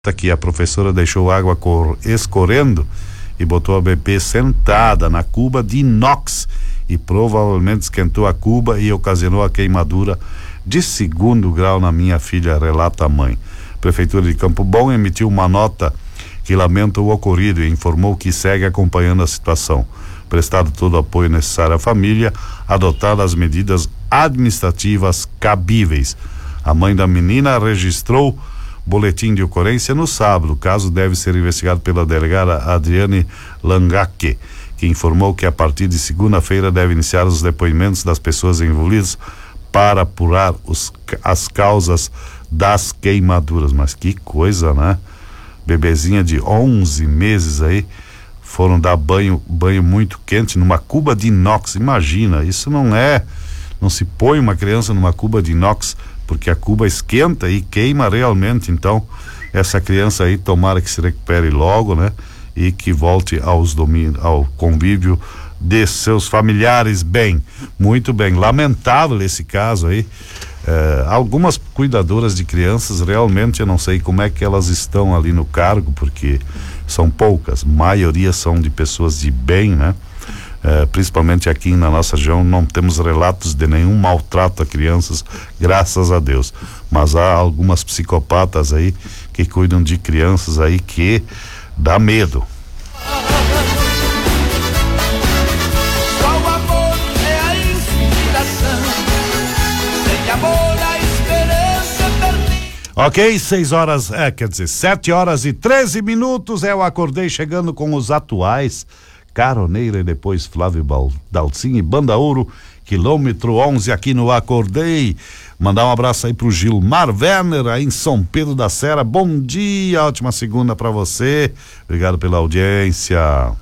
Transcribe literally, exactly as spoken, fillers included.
que a professora deixou água cor, escorrendo e botou a bebê sentada na cuba de inox e provavelmente esquentou a cuba e ocasionou a queimadura de segundo grau na minha filha, relata a mãe. A Prefeitura de Campo Bom emitiu uma nota que lamenta o ocorrido e informou que segue acompanhando a situação. Prestado todo o apoio necessário à família, adotado as medidas administrativas cabíveis. A mãe da menina registrou boletim de ocorrência no sábado. O caso deve ser investigado pela delegada Adriane Langaque, que informou que a partir de segunda-feira deve iniciar os depoimentos das pessoas envolvidas para apurar os, as causas das queimaduras. Mas que coisa, né? Bebezinha de onze meses aí, foram dar banho, banho muito quente numa cuba de inox. Imagina, isso não é, não se põe uma criança numa cuba de inox, porque a cuba esquenta e queima realmente. Então, essa criança aí, tomara que se recupere logo, né? E que volte aos domínios, ao convívio de seus familiares bem. Muito bem, lamentável esse caso aí. É, algumas cuidadoras de crianças, realmente eu não sei como é que elas estão ali no cargo, porque são poucas, maioria são de pessoas de bem, né? É, principalmente aqui na nossa região não temos relatos de nenhum maltrato a crianças, graças a Deus, mas há algumas psicopatas aí que cuidam de crianças aí que dá medo. Ok, seis horas, é, quer dizer, sete horas e treze minutos, eu acordei chegando com os atuais. Caroneira e depois Flávio Dalcin e Banda Ouro, quilômetro onze aqui no Acordei. Mandar um abraço aí pro Gilmar Werner, aí em São Pedro da Serra. Bom dia, ótima segunda pra você. Obrigado pela audiência.